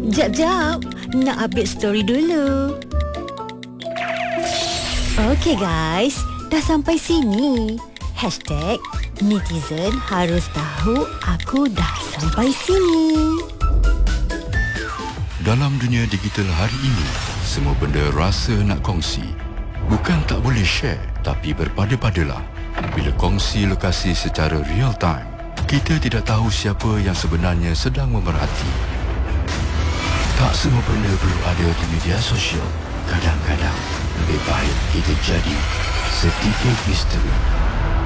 Jap, nak update story dulu. Okey guys, dah sampai sini. #netizen harus tahu aku dah sampai sini. Dalam dunia digital hari ini, semua benda rasa nak kongsi. Bukan tak boleh share, tapi berpada-padalah. Bila kongsi lokasi secara real time, kita tidak tahu siapa yang sebenarnya sedang memerhati. Tak semua benda perlu ada di media sosial. Kadang-kadang lebih baik kita jadi setitik misteri.